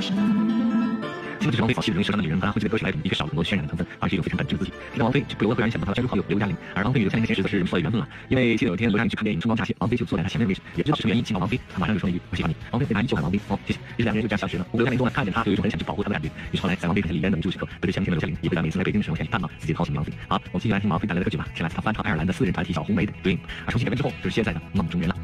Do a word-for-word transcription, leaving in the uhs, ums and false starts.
其实这是王菲早期容易受伤的女人和她混迹的歌曲来比，一个少了很多渲染的成分，而是一种非常本质的自己。提到王菲，就不由得会让人想到她的生日好友刘嘉玲，而王菲与刘嘉玲的现实则是人们说的缘分了。因为记得有一天刘嘉玲去看电影《春光乍泄》，王菲就坐在她前面的位置，也不知道是什么原因亲到王菲，她马上就说了一句我喜欢你。王菲被他依旧喊王菲，哦谢谢。于是两个人就这样相识了。刘嘉玲多呢看见她，就有一种很想去保护她的感觉。于是后来在王菲看见李安的无助时刻，得知前天的刘嘉玲也会在每次来北京的时候想去探望自己的好兄弟王菲。好，我们继续来听王菲带来的歌曲吧。接下来她翻唱爱尔兰的私人团体小红梅的 Dream， 而重新改编之后就是现在的梦中人了。